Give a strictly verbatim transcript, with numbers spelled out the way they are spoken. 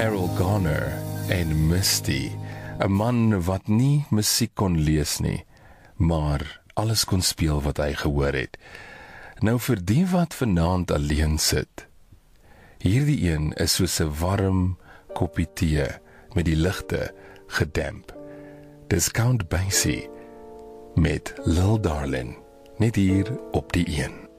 Errol Garner en Misty, 'n man wat nie musiek kon lees nie, maar alles kon speel wat hy gehoor het. Nou vir die wat vanaand alleen sit, hierdie een is soos 'n warm koppie tee met die ligte gedemp. Dis Count Basie met Lil Darlin, net hier op die een.